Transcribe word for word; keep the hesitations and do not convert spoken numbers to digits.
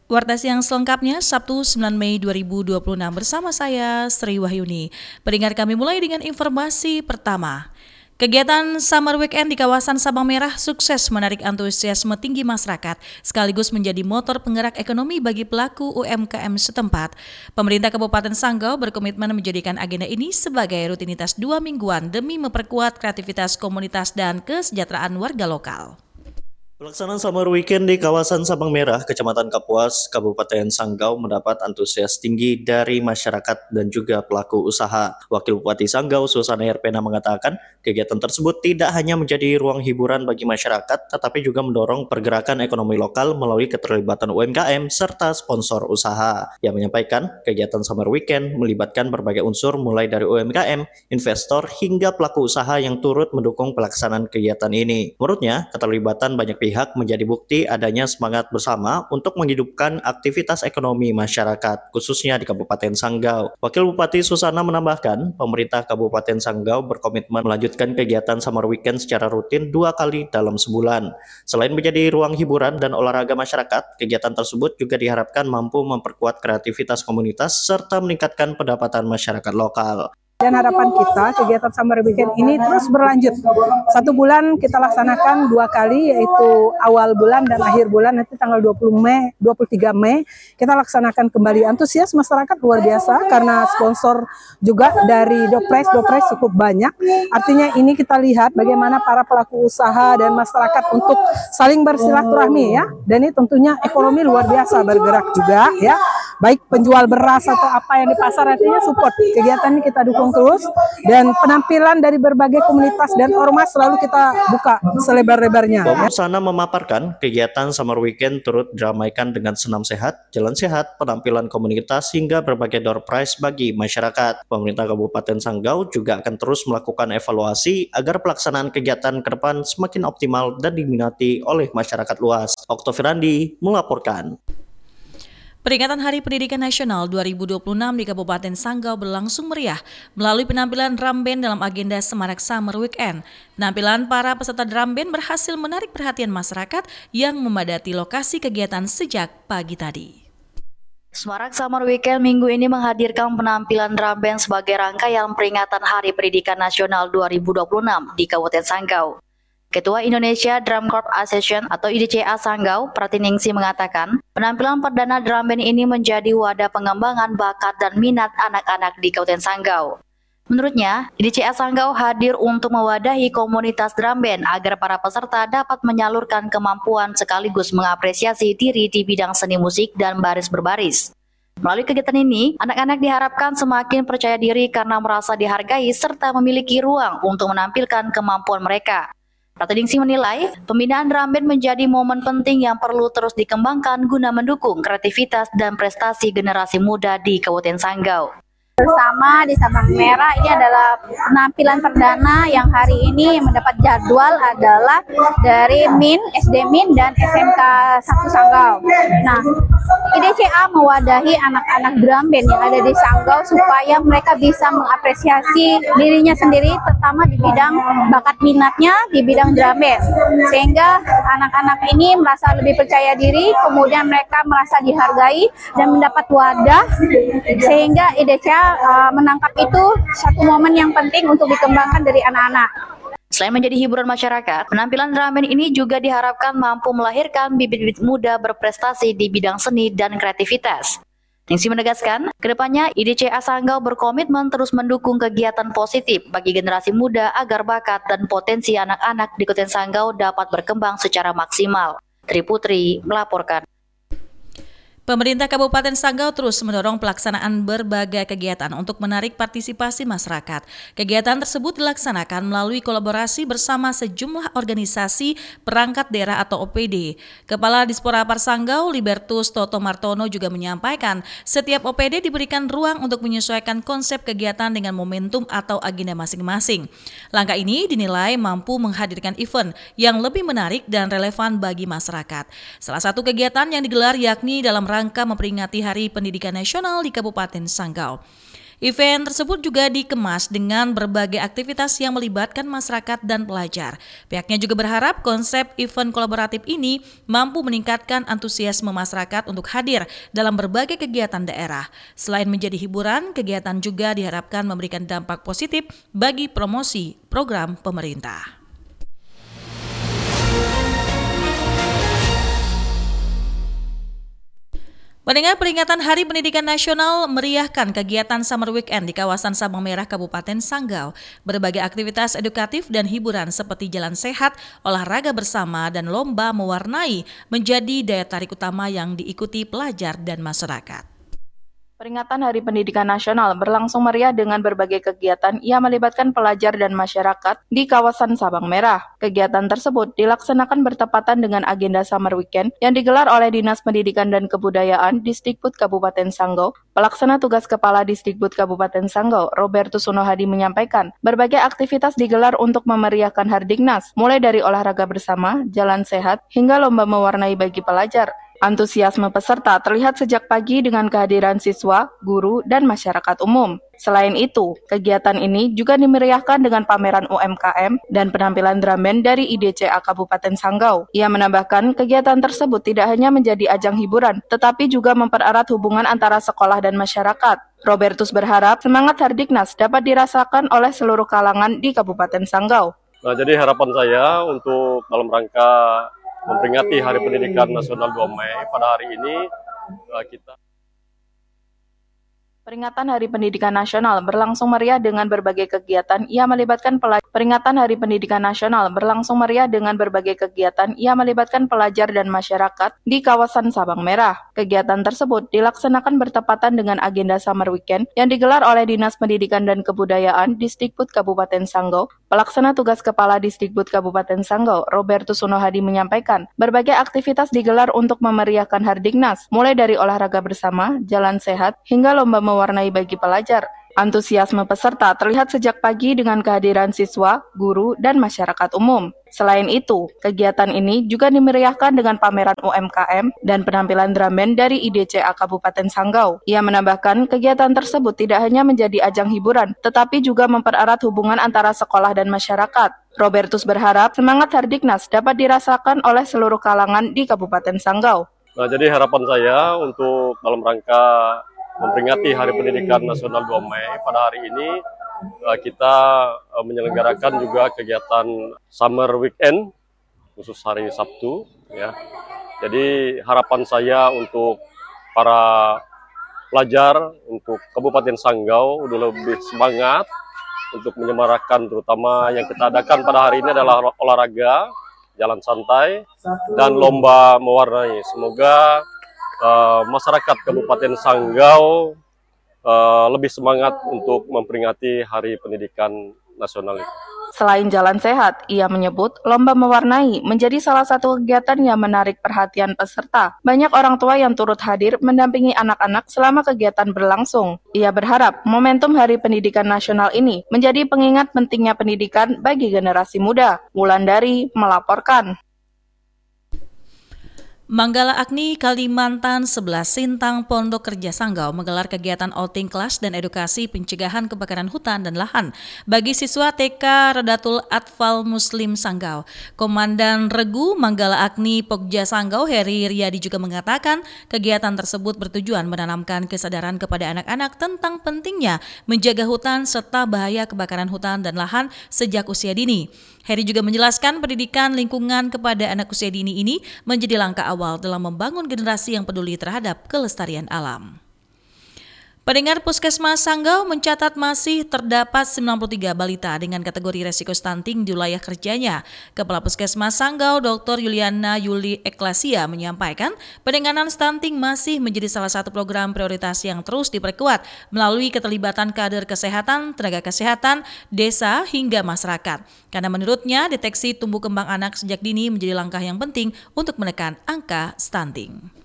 Warta Siang selengkapnya Sabtu sembilan Mei dua ribu dua puluh enam bersama saya Sri Wahyuni. Pendengar kami mulai dengan informasi pertama. Kegiatan Summer Weekend di kawasan Sabang Merah sukses menarik antusiasme tinggi masyarakat sekaligus menjadi motor penggerak ekonomi bagi pelaku U M K M setempat. Pemerintah Kabupaten Sanggau berkomitmen menjadikan agenda ini sebagai rutinitas dua mingguan demi memperkuat kreativitas komunitas dan kesejahteraan warga lokal. Pelaksanaan Summer Weekend di kawasan Sabang Merah, Kecamatan Kapuas, Kabupaten Sanggau mendapat antusias tinggi dari masyarakat dan juga pelaku usaha. Wakil Bupati Sanggau, Susana Herpena mengatakan, kegiatan tersebut tidak hanya menjadi ruang hiburan bagi masyarakat, tetapi juga mendorong pergerakan ekonomi lokal melalui keterlibatan U M K M serta sponsor usaha. Yang menyampaikan, kegiatan Summer Weekend melibatkan berbagai unsur mulai dari U M K M, investor, hingga pelaku usaha yang turut mendukung pelaksanaan kegiatan ini. Menurutnya, keterlibatan banyak pihak menjadi bukti adanya semangat bersama untuk menghidupkan aktivitas ekonomi masyarakat, khususnya di Kabupaten Sanggau. Wakil Bupati Susana menambahkan, pemerintah Kabupaten Sanggau berkomitmen melanjutkan kegiatan Summer Weekend secara rutin dua kali dalam sebulan. Selain menjadi ruang hiburan dan olahraga masyarakat, kegiatan tersebut juga diharapkan mampu memperkuat kreativitas komunitas serta meningkatkan pendapatan masyarakat lokal. Dan harapan kita kegiatan Summer Weekend ini terus berlanjut. Satu bulan kita laksanakan dua kali, yaitu awal bulan dan akhir bulan, nanti tanggal dua puluh Mei, dua puluh tiga Mei kita laksanakan kembali. Antusias masyarakat luar biasa karena sponsor juga dari Dopres, Dopres cukup banyak. Artinya ini kita lihat bagaimana para pelaku usaha dan masyarakat untuk saling bersilaturahmi ya. Dan ini tentunya ekonomi luar biasa bergerak juga ya. Baik penjual beras atau apa yang di pasar, artinya support. Kegiatan ini kita dukung terus, dan penampilan dari berbagai komunitas dan ormas selalu kita buka selebar-lebarnya. Susana memaparkan kegiatan Summer Weekend turut diramaikan dengan senam sehat, jalan sehat, penampilan komunitas hingga berbagai door prize bagi masyarakat. Pemerintah Kabupaten Sanggau juga akan terus melakukan evaluasi agar pelaksanaan kegiatan ke depan semakin optimal dan diminati oleh masyarakat luas. Oktovirandi melaporkan. Peringatan Hari Pendidikan Nasional dua ribu dua puluh enam di Kabupaten Sanggau berlangsung meriah melalui penampilan drum band dalam agenda Semarak Summer Weekend. Penampilan para peserta drum band berhasil menarik perhatian masyarakat yang memadati lokasi kegiatan sejak pagi tadi. Semarak Summer Weekend minggu ini menghadirkan penampilan drum band sebagai rangkaian peringatan Hari Pendidikan Nasional dua ribu dua puluh enam di Kabupaten Sanggau. Ketua Indonesia Drum Corps Association atau I D C A Sanggau, Pratiningsi mengatakan, penampilan perdana drum band ini menjadi wadah pengembangan bakat dan minat anak-anak di Kabupaten Sanggau. Menurutnya, I D C A Sanggau hadir untuk mewadahi komunitas drum band agar para peserta dapat menyalurkan kemampuan sekaligus mengapresiasi diri di bidang seni musik dan baris berbaris. Melalui kegiatan ini, anak-anak diharapkan semakin percaya diri karena merasa dihargai serta memiliki ruang untuk menampilkan kemampuan mereka. Pratiningsi menilai, pembinaan drum band menjadi momen penting yang perlu terus dikembangkan guna mendukung kreativitas dan prestasi generasi muda di Kabupaten Sanggau. Bersama di Sabang Merah, ini adalah penampilan perdana yang hari ini mendapat jadwal adalah dari M I N, S D M I N, dan S M K satu Sanggau. Nah, I D C A mewadahi anak-anak drum band yang ada di Sanggau supaya mereka bisa mengapresiasi dirinya sendiri, terutama di bidang bakat minatnya di bidang drum band. Sehingga anak-anak ini merasa lebih percaya diri, kemudian mereka merasa dihargai dan mendapat wadah, sehingga I D C A Uh, menangkap itu satu momen yang penting untuk dikembangkan dari anak-anak. Selain menjadi hiburan masyarakat, penampilan drum band ini juga diharapkan mampu melahirkan bibit-bibit muda berprestasi di bidang seni dan kreativitas. Ningsi menegaskan, kedepannya I D C A Sanggau berkomitmen terus mendukung kegiatan positif bagi generasi muda agar bakat dan potensi anak-anak di Kabupaten Sanggau dapat berkembang secara maksimal. Tri Putri melaporkan. Pemerintah Kabupaten Sanggau terus mendorong pelaksanaan berbagai kegiatan untuk menarik partisipasi masyarakat. Kegiatan tersebut dilaksanakan melalui kolaborasi bersama sejumlah organisasi perangkat daerah atau O P D. Kepala Disporapar Sanggau, Libertus Toto Martono juga menyampaikan setiap O P D diberikan ruang untuk menyesuaikan konsep kegiatan dengan momentum atau agenda masing-masing. Langkah ini dinilai mampu menghadirkan event yang lebih menarik dan relevan bagi masyarakat. Salah satu kegiatan yang digelar yakni dalam rangka memperingati Hari Pendidikan Nasional di Kabupaten Sanggau. Event tersebut juga dikemas dengan berbagai aktivitas yang melibatkan masyarakat dan pelajar. Pihaknya juga berharap konsep event kolaboratif ini mampu meningkatkan antusiasme masyarakat untuk hadir dalam berbagai kegiatan daerah. Selain menjadi hiburan, kegiatan juga diharapkan memberikan dampak positif bagi promosi program pemerintah. Pendengar, peringatan Hari Pendidikan Nasional meriahkan kegiatan Summer Weekend di kawasan Sabang Merah, Kabupaten Sanggau. Berbagai aktivitas edukatif dan hiburan seperti jalan sehat, olahraga bersama, dan lomba mewarnai menjadi daya tarik utama yang diikuti pelajar dan masyarakat. Peringatan Hari Pendidikan Nasional berlangsung meriah dengan berbagai kegiatan yang melibatkan pelajar dan masyarakat di kawasan Sabang Merah. Kegiatan tersebut dilaksanakan bertepatan dengan agenda Summer Weekend yang digelar oleh Dinas Pendidikan dan Kebudayaan Disdikbud Kabupaten Sanggau. Pelaksana tugas Kepala Disdikbud Kabupaten Sanggau, Robertus Sunohadi, menyampaikan, berbagai aktivitas digelar untuk memeriahkan Hardiknas, mulai dari olahraga bersama, jalan sehat, hingga lomba mewarnai bagi pelajar. Antusiasme peserta terlihat sejak pagi dengan kehadiran siswa, guru, dan masyarakat umum. Selain itu, kegiatan ini juga dimeriahkan dengan pameran U M K M dan penampilan drum band dari I D C A Kabupaten Sanggau. Ia menambahkan, kegiatan tersebut tidak hanya menjadi ajang hiburan, tetapi juga mempererat hubungan antara sekolah dan masyarakat. Robertus berharap semangat Hardiknas dapat dirasakan oleh seluruh kalangan di Kabupaten Sanggau. Nah, jadi harapan saya untuk dalam rangka memperingati Hari Pendidikan Nasional dua Mei pada hari ini kita Peringatan Hari Pendidikan Nasional berlangsung meriah dengan berbagai kegiatan yang melibatkan pelajar. Peringatan Hari Pendidikan Nasional berlangsung meriah dengan berbagai kegiatan yang melibatkan pelajar dan masyarakat di kawasan Sabang Merah. Kegiatan tersebut dilaksanakan bertepatan dengan agenda Summer Weekend yang digelar oleh Dinas Pendidikan dan Kebudayaan Disdikbud Kabupaten Sanggau. Pelaksana tugas Kepala Disdikbud Kabupaten Sanggau, Robertus Sunohadi, menyampaikan, berbagai aktivitas digelar untuk memeriahkan Hardiknas, mulai dari olahraga bersama, jalan sehat, hingga lomba mewarnai bagi pelajar. Antusiasme peserta terlihat sejak pagi dengan kehadiran siswa, guru, dan masyarakat umum. Selain itu, kegiatan ini juga dimeriahkan dengan pameran U M K M dan penampilan drum band dari I D C A Kabupaten Sanggau. Ia menambahkan, kegiatan tersebut tidak hanya menjadi ajang hiburan, tetapi juga mempererat hubungan antara sekolah dan masyarakat. Robertus berharap semangat Hardiknas dapat dirasakan oleh seluruh kalangan di Kabupaten Sanggau. Nah, jadi harapan saya untuk dalam rangka memperingati Hari Pendidikan Nasional dua Mei pada hari ini kita menyelenggarakan juga kegiatan Summer Weekend khusus hari Sabtu, ya. Jadi harapan saya untuk para pelajar, untuk Kabupaten Sanggau udah lebih semangat untuk menyemarakan, terutama yang kita adakan pada hari ini adalah olahraga, jalan santai, dan lomba mewarnai. Semoga Uh, masyarakat Kabupaten Sanggau uh, lebih semangat untuk memperingati Hari Pendidikan Nasional itu. Selain jalan sehat, ia menyebut lomba mewarnai menjadi salah satu kegiatan yang menarik perhatian peserta. Banyak orang tua yang turut hadir mendampingi anak-anak selama kegiatan berlangsung. Ia berharap momentum Hari Pendidikan Nasional ini menjadi pengingat pentingnya pendidikan bagi generasi muda. Wulandari melaporkan. Manggala Agni, Kalimantan sebelas, Sintang Pondok Kerja Sanggau menggelar kegiatan outing kelas dan edukasi pencegahan kebakaran hutan dan lahan bagi siswa T K Redatul Atfal Muslim Sanggau. Komandan Regu Manggala Agni Pokja Sanggau, Heri Riyadi, juga mengatakan kegiatan tersebut bertujuan menanamkan kesadaran kepada anak-anak tentang pentingnya menjaga hutan serta bahaya kebakaran hutan dan lahan sejak usia dini. Heri juga menjelaskan pendidikan lingkungan kepada anak usia dini ini menjadi langkah awal dalam membangun generasi yang peduli terhadap kelestarian alam. Pendengar, Puskesmas Sanggau mencatat masih terdapat sembilan puluh tiga balita dengan kategori resiko stunting di wilayah kerjanya. Kepala Puskesmas Sanggau, Doktor Yuliana Yuli Eklasia, menyampaikan penanganan stunting masih menjadi salah satu program prioritas yang terus diperkuat melalui keterlibatan kader kesehatan, tenaga kesehatan, desa, hingga masyarakat. Karena menurutnya deteksi tumbuh kembang anak sejak dini menjadi langkah yang penting untuk menekan angka stunting.